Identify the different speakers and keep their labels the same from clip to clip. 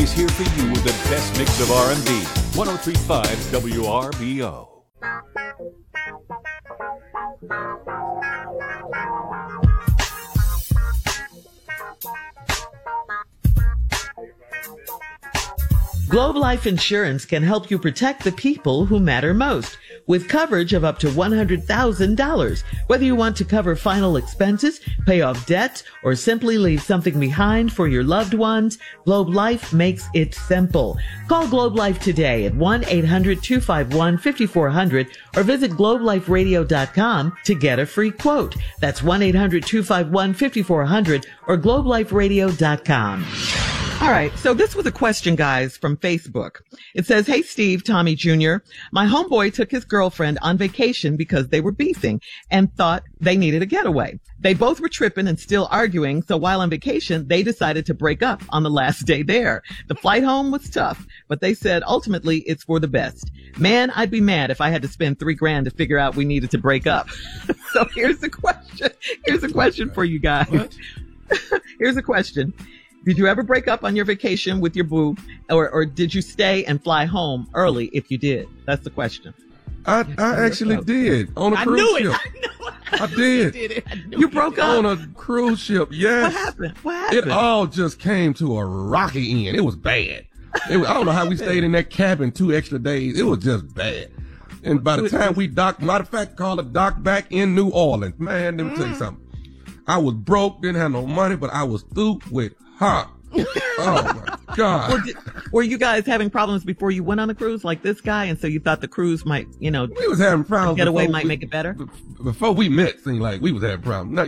Speaker 1: always here for you with the best mix of R&B. 103.5 WRBO.
Speaker 2: Globe Life Insurance can help you protect the people who matter most with coverage of up to $100,000. Whether you want to cover final expenses, pay off debts, or simply leave something behind for your loved ones, Globe Life makes it simple. Call Globe Life today at 1-800-251-5400 or visit globeliferadio.com to get a free quote. That's 1-800-251-5400 or globeliferadio.com. All right. So this was a question, guys, from Facebook. It says, "Hey, Steve, Tommy Jr., my homeboy took his girlfriend on vacation because they were beefing and thought they needed a getaway. They both were tripping and still arguing. So while on vacation, they decided to break up on the last day there. The flight home was tough, but they said ultimately it's for the best. Man, I'd be mad if I had to spend $3,000 to figure out we needed to break up." So here's the question. Here's a question for you guys. Here's a question. Did you ever break up on your vacation with your boo, or did you stay and fly home early if you did? That's the question.
Speaker 3: I actually did on a cruise ship. I did.
Speaker 2: You broke up
Speaker 3: on a cruise ship. Yes.
Speaker 2: What happened?
Speaker 3: It all just came to a rocky end. It was bad. I don't know how we stayed in that cabin 2 extra days. It was just bad. And by the time we docked, matter of fact, called a dock back in New Orleans. Man, let me tell you something. I was broke, didn't have no money, but I was through with her. Oh my God.
Speaker 2: Were you guys having problems before you went on the cruise like this guy? And so you thought the cruise might,
Speaker 3: we was having problems.
Speaker 2: Getaway might make it better?
Speaker 3: Before we met, seemed like we was having problems. Now,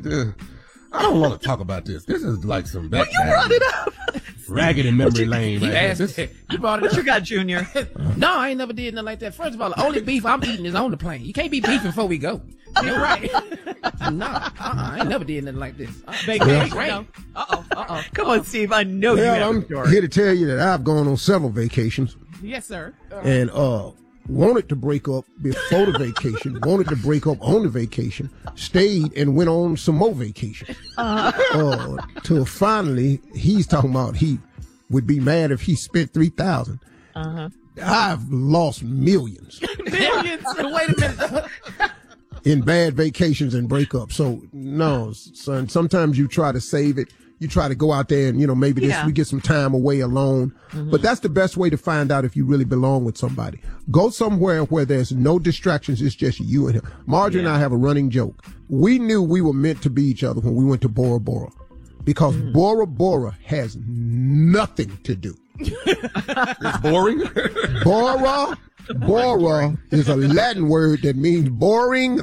Speaker 3: I don't want to talk about this. This is like some bad.
Speaker 2: Well, you brought it up.
Speaker 3: Ragged in memory lane.
Speaker 4: You brought it
Speaker 2: What
Speaker 4: up.
Speaker 2: you got, Junior?
Speaker 4: No, I ain't never did nothing like that. First of all, the only beef I'm eating is on the plane. You can't be beefing before we go. You're right. No, I ain't never did nothing like this.
Speaker 2: Vacation. Come on, Steve. I know you have
Speaker 5: I'm
Speaker 2: a story.
Speaker 5: here to tell you that I've gone on several vacations
Speaker 4: Yes, sir.
Speaker 5: and wanted to break up before the vacation, wanted to break up on the vacation, stayed and went on some more vacation. Till finally, he's talking about he would be mad if he spent $3,000. I've lost millions.
Speaker 4: Millions. Wait a minute.
Speaker 5: In bad vacations and breakups. So no, son, sometimes you try to save it. You try to go out there and, maybe we get some time away alone. But that's the best way to find out if you really belong with somebody. Go somewhere where there's no distractions. It's just you and him. Marjorie and I have a running joke. We knew we were meant to be each other when we went to Bora Bora because Bora Bora has nothing to do.
Speaker 3: It's boring.
Speaker 5: Bora is a Latin word that means boring.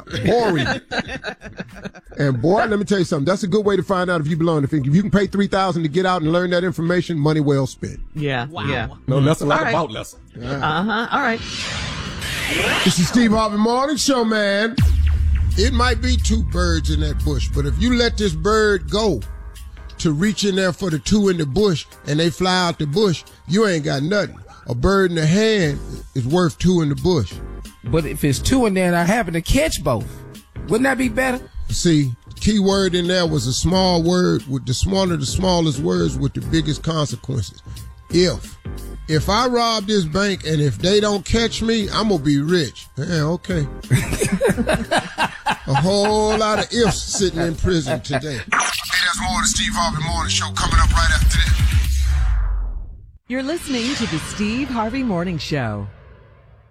Speaker 5: And boy, let me tell you something. That's a good way to find out if you belong. If you can pay $3,000 to get out and learn that information, money well spent.
Speaker 2: Yeah.
Speaker 4: Wow.
Speaker 2: Yeah.
Speaker 3: No lesson like
Speaker 2: All
Speaker 3: about
Speaker 2: right.
Speaker 3: lesson.
Speaker 2: All right.
Speaker 5: This is Steve Harvey Morning Show, man. It might be 2 birds in that bush, but if you let this bird go to reach in there for the 2 in the bush and they fly out the bush, you ain't got nothing. A bird in the hand is worth 2 in the bush.
Speaker 4: But if it's 2 in there and I happen to catch both, wouldn't that be better?
Speaker 5: See, the key word in there was a small word with one of the smallest words with the biggest consequences. If I rob this bank and if they don't catch me, I'm going to be rich. Yeah, okay. A whole lot of ifs sitting in prison today. Hey, there's more of the Steve Harvey Morning Show coming up right after this.
Speaker 6: You're listening to the Steve Harvey Morning Show.